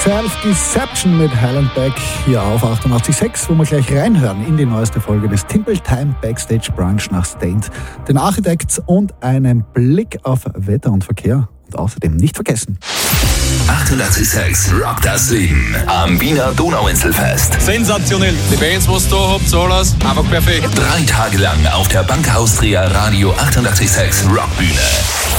Self-Deception mit Highland Beck hier auf 88.6, wo wir gleich reinhören in die neueste Folge des Timple Time Backstage Brunch nach Stained, den Architects und einen Blick auf Wetter und Verkehr. Und außerdem nicht vergessen: 88.6 Rock das Leben am Wiener Donauinselfest. Sensationell. Die Bands, was ihr da habt, alles einfach perfekt. 3 Tage lang auf der Bank Austria Radio 88.6 Rockbühne.